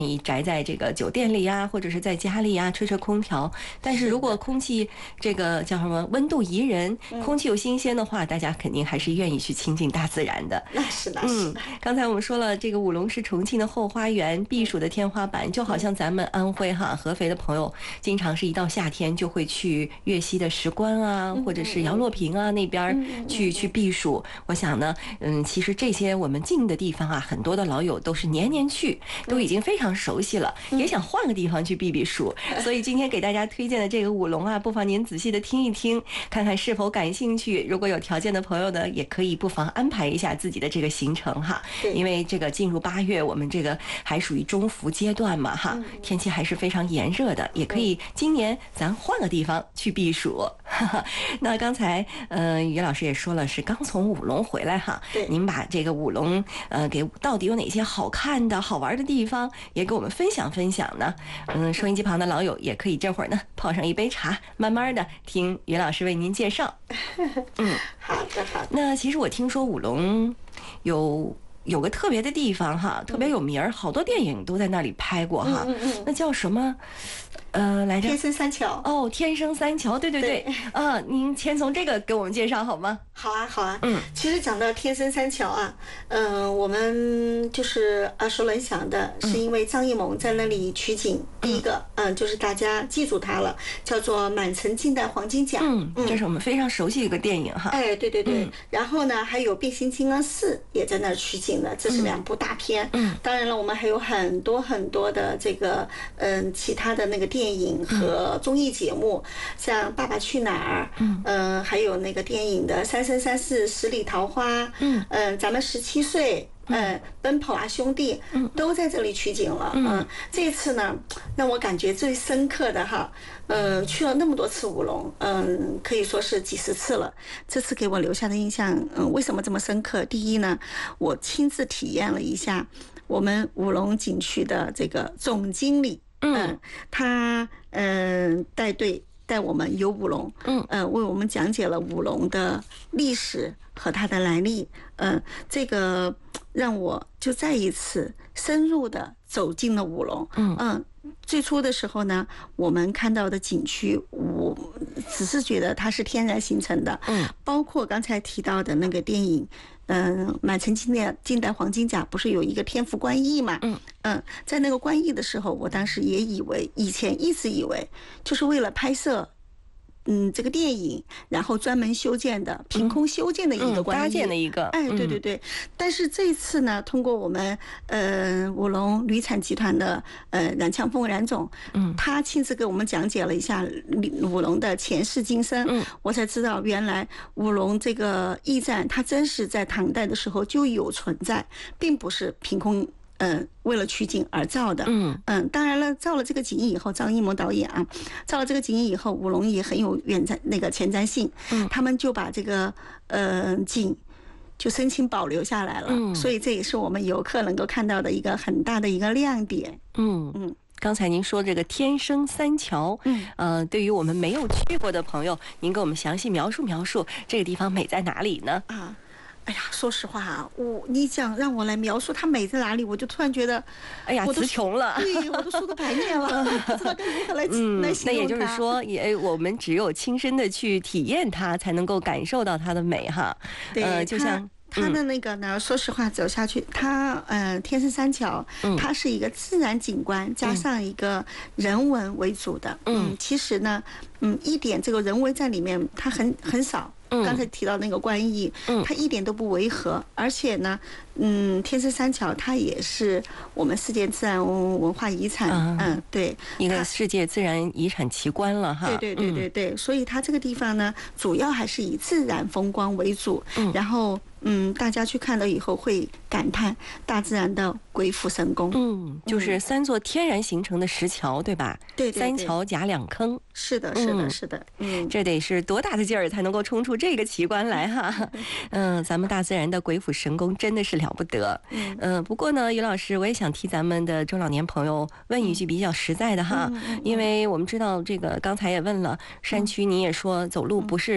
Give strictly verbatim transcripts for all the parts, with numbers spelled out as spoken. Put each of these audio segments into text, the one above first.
你宅在这个酒店里呀，或者是在家里呀，吹吹空调。但是如果空气这个叫什么温度宜人，空气又新鲜的话，大家肯定还是愿意去亲近大自然的。 那是那是。 嗯，刚才我们说了，这个武隆是重庆的后花园，避暑的天花板，就好像咱们安徽哈合肥的朋友，经常是一到夏天就会去粤西的石关啊，或者是杨洛坪啊那边去去避暑。我想呢，嗯，其实这些我们近的地方啊，很多的老友都是年年去，都已经非常熟悉了，也想换个地方去避避暑。所以今天给大家推荐的这个武隆啊，不妨您仔细的听一听，看看是否感兴趣。如果有条件的朋友呢，也可以不妨安排一下自己的这个行程哈。因为这个进入八月，我们这个还属于中伏阶段嘛哈，天气还是非常炎热的，也可以今年咱换个地方去避暑。那刚才呃于老师也说了，是刚从武隆回来哈，您把这个武隆呃给到底有哪些好看的好玩的地方也给我们分享分享呢？嗯，收音机旁的老友也可以这会儿呢泡上一杯茶，慢慢的听于老师为您介绍。嗯， 好的好的。 那其实我听说武隆有有个特别的地方哈，特别有名儿，好多电影都在那里拍过哈。 嗯嗯嗯， 那叫什么？呃，来着？ 天生三桥。 哦，天生三桥，对对对。啊，您先从这个给我们介绍好吗？ 好啊，好啊。 嗯， 其实讲到天生三桥啊，嗯、呃，我们就是耳熟能详的，是因为张艺谋在那里取景。嗯、第一个，嗯、呃，就是大家记住他了，叫做《满城尽带黄金甲》。 嗯嗯，这是我们非常熟悉的一个电影哈。 哎，对对对。嗯、然后呢，还有《变形金刚四》也在那儿取景的，这是两部大片。嗯。当然了，我们还有很多很多的这个，嗯、呃，其他的那个电影和综艺节目，嗯、像《爸爸去哪儿》。嗯。嗯、呃，还有那个电影的《三生三世十里桃花》。嗯。嗯、呃，咱们十七岁。嗯，奔跑吧兄弟都在这里取景了。嗯，这次呢，让我感觉最深刻的哈，嗯，去了那么多次武隆，嗯，可以说是几十次了。这次给我留下的印象，嗯，为什么这么深刻？第一呢，我亲自体验了一下我们武隆景区的这个总经理，嗯，他嗯带队带我们游武隆，嗯，呃，为我们讲解了武隆的历史和它的来历，嗯，这个让我就再一次深入的走进了武隆。嗯嗯，最初的时候呢，我们看到的景区，我只是觉得它是天然形成的。嗯，包括刚才提到的那个电影，嗯，满城尽带尽带黄金甲，不是有一个天福观驿嘛？嗯嗯，在那个观驿的时候，我当时也以为，以前一直以为，就是为了拍摄。嗯，这个电影，然后专门修建的，凭空修建的一个观音， 搭建的一个， 哎，对对对。但是这次呢，通过我们呃武隆铝产集团的呃冉强凤冉总，嗯，他亲自给我们讲解了一下武隆的前世今生，嗯，我才知道原来武隆这个驿站，它真是在唐代的时候就有存在，并不是凭空。嗯，为了取景而造的。嗯嗯，当然了，造了这个景以后，张艺谋导演啊，造了这个景以后，武隆也很有远瞻那个前瞻性。嗯，他们就把这个呃景就申请保留下来了。嗯，所以这也是我们游客能够看到的一个很大的一个亮点。 嗯嗯。刚才您说这个天生三桥，嗯，呃，对于我们没有去过的朋友，您给我们详细描述描述这个地方美在哪里呢？ 啊。哎呀，说实话啊，我你讲让我来描述它美在哪里，我就突然觉得， 哎呀，词穷了， 对，我都说个白念了，不知道该如何来、嗯、来形容它。 那也就是说，也我们只有亲身的去体验它，才能够感受到它的美哈。 对， 呃，就像。 它的那个呢，说实话，走下去，它呃，天生三桥，它是一个自然景观加上一个人文为主的。嗯，其实呢，嗯，一点这个人为在里面，它很很少。刚才提到那个观音，它一点都不违和，而且呢，嗯，天生三桥它也是我们世界自然文化遗产，嗯，对， 一个世界自然遗产奇观了哈。 对对对对对，所以它这个地方呢，主要还是以自然风光为主，然后。嗯，大家去看了以后会感叹大自然的鬼斧神工。 嗯，就是三座天然形成的石桥，对吧？ 对对对， 三桥夹两坑。 是的，是的，是的。 嗯，这得是多大的劲儿才能够冲出这个奇观来哈？嗯，咱们大自然的鬼斧神工真的是了不得。嗯，呃、不过呢，于老师，我也想替咱们的中老年朋友问一句比较实在的哈，因为我们知道这个刚才也问了，山区你也说走路不是。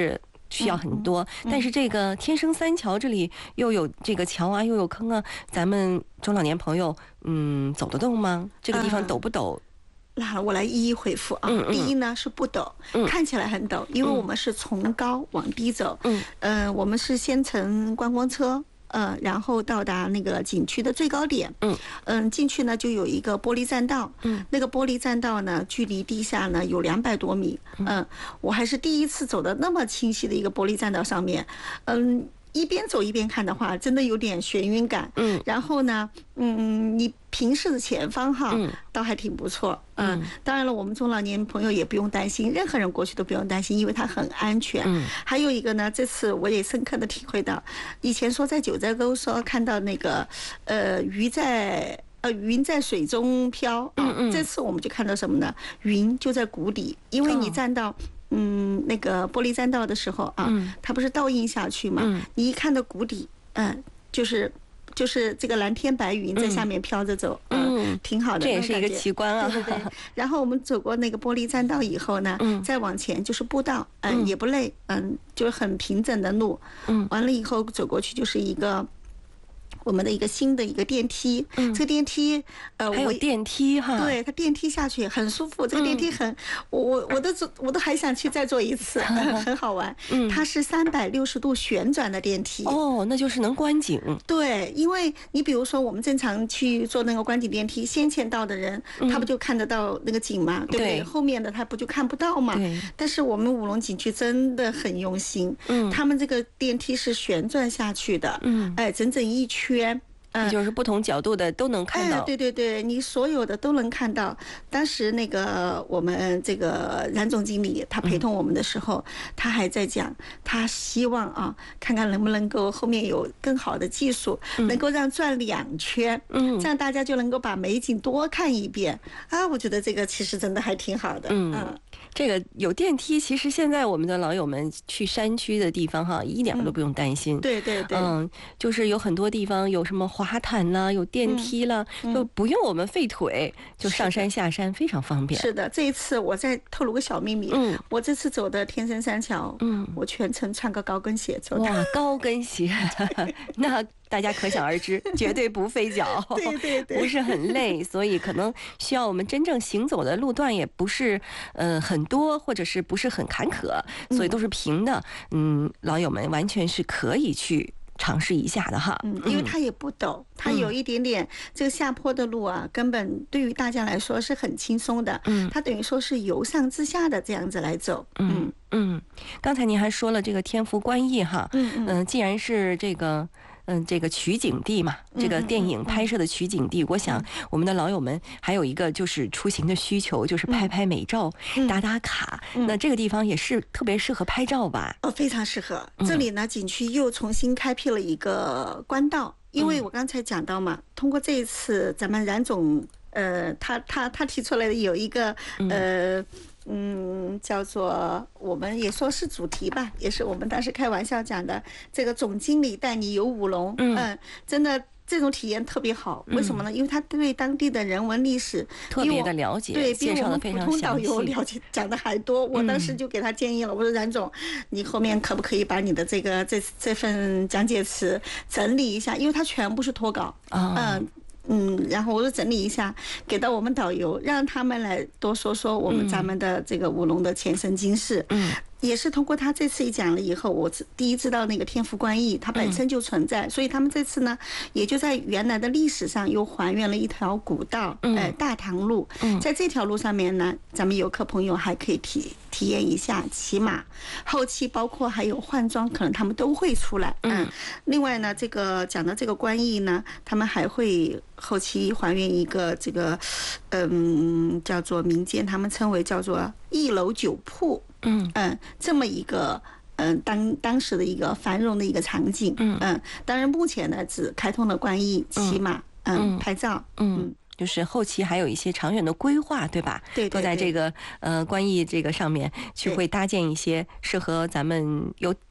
需要很多， 嗯、 但是这个天生三桥这里又有这个桥啊，又有坑啊，咱们中老年朋友嗯走得动吗？这个地方陡不陡？ 那我来一一回复啊。 嗯嗯、 第一呢是不陡、嗯，看起来很陡，因为我们是从高往低走。嗯，呃，我们是先乘观光车。呃，然后到达那个景区的最高点，嗯嗯，进去呢就有一个玻璃栈道，嗯，那个玻璃栈道呢距离地下呢有两百多米，嗯，我还是第一次走的那么清晰的一个玻璃栈道上面，嗯。一边走一边看的话，真的有点眩晕感。嗯，然后呢，嗯，你平视的前方哈，嗯，倒还挺不错。嗯，当然了，我们中老年朋友也不用担心，任何人过去都不用担心，因为它很安全。嗯，还有一个呢，这次我也深刻的体会到，以前说在九寨沟说看到那个，呃，鱼在。呃，云在水中飘啊，这次我们就看到什么呢？云就在谷底，因为你站到。嗯，那个玻璃栈道的时候啊，它不是倒映下去嘛？嗯、你一看到谷底，嗯，就是就是这个蓝天白云在下面飘着走，嗯，嗯挺好的。 这也是一个奇观啊。 对对对。然后我们走过那个玻璃栈道以后呢，嗯、再往前就是步道，嗯，嗯也不累，嗯，就是很平整的路。嗯，完了以后走过去就是一个。我们的一个新的一个电梯，嗯、这个电梯，呃， 还有电梯哈， 对，它电梯下去很舒服，这个电梯很，嗯、我我我都我都还想去再坐一次，很好玩。嗯，它是三百六十度旋转的电梯。 哦，那就是能观景。 对，因为你比如说我们正常去坐那个观景电梯，先前到的人，嗯、他不就看得到那个景嘛，对不对？对后面的他不就看不到嘛？对。但是我们武隆景区真的很用心，嗯，他们这个电梯是旋转下去的，嗯，哎，整整一圈。 嗯，就是不同角度的都能看到。 哎，对对对，你所有的都能看到。当时那个我们这个冉总经理他陪同我们的时候，嗯、他还在讲，他希望啊，看看能不能够后面有更好的技术，嗯、能够让转两圈，嗯，这样大家就能够把美景多看一遍啊。我觉得这个其实真的还挺好的。嗯，嗯这个有电梯，其实现在我们的老友们去山区的地方哈，一点都不用担心。 嗯、对对对， 嗯，就是有很多地方有什么滑毯啦，有电梯啦，嗯、就不用我们费腿，就上山下山非常方便。 是的，这一次我再透露个小秘密，嗯，我这次走的天生三桥，嗯，我全程穿个高跟鞋走的。 哇，高跟鞋，那。大家可想而知，绝对不费脚， 对对对， 不是很累，所以可能需要我们真正行走的路段也不是呃很多，或者是不是很坎坷，所以都是平的。嗯，老友们完全是可以去尝试一下的哈。 嗯，因为它也不陡，它有一点点这个下坡的路啊，根本对于大家来说是很轻松的。嗯，它等于说是由上至下的这样子来走。 嗯嗯，刚才您还说了这个天福观驿哈。嗯嗯、呃，既然是这个。嗯，这个取景地嘛，这个电影拍摄的取景地，嗯嗯嗯、我想我们的老友们还有一个就是出行的需求，就是拍拍美照、嗯、打打卡。嗯、那这个地方也是特别适合拍照吧？ 哦，非常适合。这里呢，景区又重新开辟了一个官道，因为我刚才讲到嘛，通过这一次咱们冉总，呃，他他他提出来的有一个呃。嗯，叫做我们也说是主题吧，也是我们当时开玩笑讲的，这个总经理带你游武隆，嗯，嗯，真的这种体验特别好。为什么呢？因为他对当地的人文历史特别的了解， 对，比我们普通导游了解讲的还多。我当时就给他建议了，我说冉总，你后面可不可以把你的这个这这份讲解词整理一下，因为它全部是脱稿，嗯。嗯，然后我就整理一下，给到我们导游，让他们来多说说我们咱们的这个武隆的前生今世。嗯，也是通过他这次一讲了以后，我第一知道那个天福观驿它本身就存在，嗯、所以他们这次呢，也就在原来的历史上又还原了一条古道，嗯、呃，大唐路。嗯，在这条路上面呢，咱们游客朋友还可以体体验一下骑马，后期包括还有换装，可能他们都会出来。嗯，另外呢，这个讲到这个观驿呢，他们还会。后期还原一个这个，嗯，叫做民间他们称为叫做一楼酒铺，嗯嗯，这么一个嗯当当时的一个繁荣的一个场景，嗯嗯，当然目前呢只开通了观驿、骑马，嗯，拍照，嗯。 就是后期还有一些长远的规划，对吧？ 对， 都在这个呃观驿这个上面去会搭建一些适合咱们有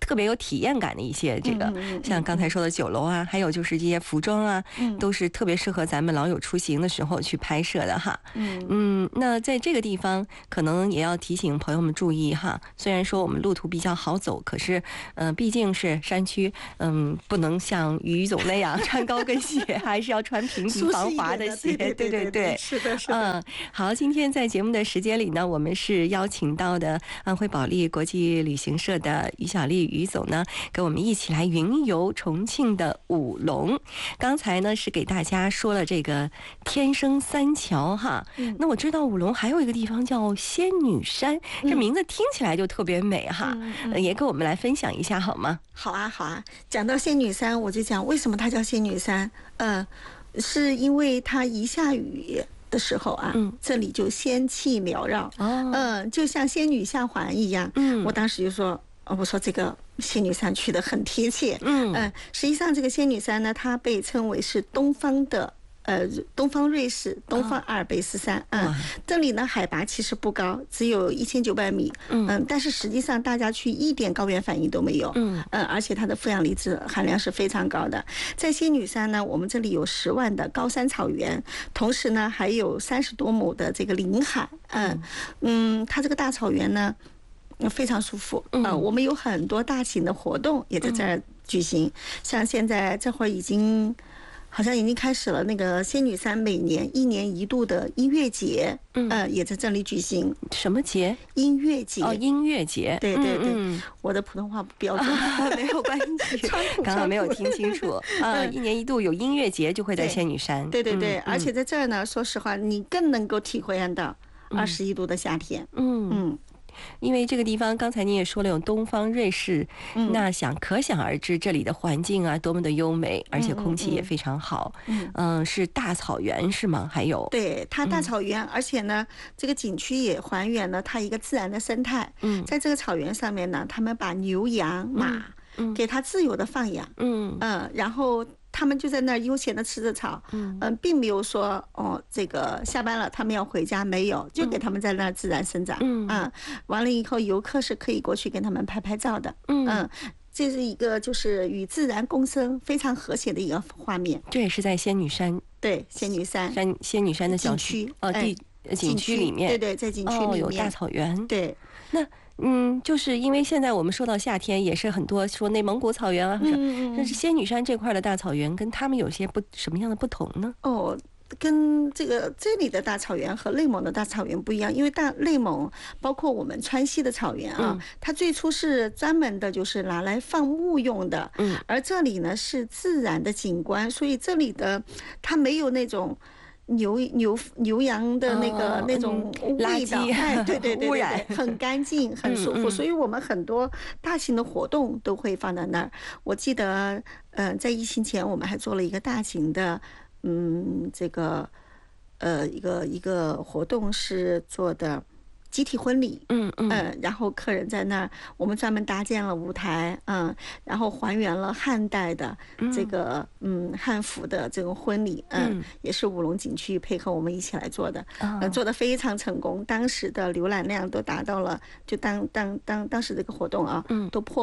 特别有体验感的一些这个，像刚才说的酒楼啊，还有就是这些服装啊，都是特别适合咱们老友出行的时候去拍摄的哈。嗯嗯，那在这个地方可能也要提醒朋友们注意哈。虽然说我们路途比较好走，可是嗯、呃，毕竟是山区，嗯，不能像于总那样穿高跟鞋，还是要穿平底防滑的鞋。 对对对对，是的，是的。 嗯，好，今天在节目的时间里呢，我们是邀请到的安徽保利国际旅行社的于小丽于总呢，跟我们一起来云游重庆的武隆。刚才呢是给大家说了这个天生三桥哈，嗯、那我知道武隆还有一个地方叫仙女山，嗯、这名字听起来就特别美哈，嗯嗯、也跟我们来分享一下好吗？ 好啊，好啊。讲到仙女山，我就讲为什么它叫仙女山，嗯、呃，是因为它一下雨的时候啊，嗯，这里就仙气缭绕，哦，嗯，就像仙女下凡一样，嗯，我当时就说，我说这个仙女山去的很贴切，嗯嗯、呃，实际上这个仙女山呢，它被称为是东方的。呃，东方瑞士东方阿尔卑斯山，嗯、呃，这里呢海拔其实不高，只有一千九百米，嗯、呃，但是实际上大家去一点高原反应都没有，嗯，呃，而且它的负氧离子含量是非常高的。在仙女山呢，我们这里有十万的高山草原，同时呢还有三十多亩的这个林海，嗯、呃、嗯，它这个大草原呢非常舒服，啊、呃，我们有很多大型的活动也在这儿举行，像现在这会儿已经。好像已经开始了那个仙女山每年一年一度的音乐节，嗯、呃，也在这里举行。 什么节？ 音乐节。 哦，音乐节。 对对对，嗯、我的普通话不标准， 啊、没有关系，刚刚没有听清楚。啊，一年一度有音乐节，就会在仙女山。 对对对，嗯、而且在这儿呢，说实话，你更能够体会到二十一度的夏天。嗯嗯。 因为这个地方刚才你也说了有东方瑞士，嗯、那想可想而知这里的环境啊多么的优美，而且空气也非常好。嗯, 嗯, 嗯是大草原是吗？还有对它大草原，嗯、而且呢，这个景区也还原了它一个自然的生态。嗯，在这个草原上面呢，他们把牛羊马，嗯、给它自由的放养。嗯嗯，然后。他们就在那儿悠闲的吃着草，嗯、呃，并没有说哦，这个下班了他们要回家，没有，就给他们在那儿自然生长，嗯啊，完了以后游客是可以过去跟他们拍拍照的，嗯。嗯这是一个就是与自然共生非常和谐的一个画面。 这也是在仙女山， 对，仙女山山仙女山的小区哦，地景区里面， 对对，在景区里面、 哦、有大草原， 对， 那。嗯，就是因为现在我们说到夏天，也是很多说内蒙古草原啊，嗯但是仙女山这块的大草原跟他们有些不什么样的不同呢？ 哦，跟这个这里的大草原和内蒙的大草原不一样，因为大内蒙包括我们川西的草原啊，嗯、它最初是专门的就是拿来放牧用的，嗯，而这里呢是自然的景观，所以这里的它没有那种。牛牛牛羊的那个、哦、那种味道，哎，对对对， 污染很干净，很舒服。嗯嗯所以我们很多大型的活动都会放在那儿。我记得，呃，在疫情前我们还做了一个大型的，嗯，这个，呃，一个一个活动是做的。集体婚礼，嗯嗯、呃，然后客人在那儿，我们专门搭建了舞台，嗯，然后还原了汉代的这个嗯汉服的这种婚礼，嗯，嗯也是武隆景区配合我们一起来做的，哦、呃，做得非常成功，当时的浏览量都达到了，就当当当当时这个活动啊，嗯，都破。